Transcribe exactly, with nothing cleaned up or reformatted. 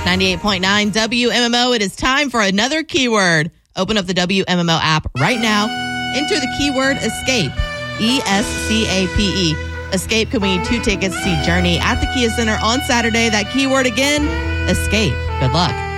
ninety-eight point nine W M M O. It is time for another keyword. Open up the W M M O app right now. Enter the keyword escape. E S C A P E. Escape could win you two tickets to see Journey at the Kia Center on Saturday. That keyword again, escape. Good luck.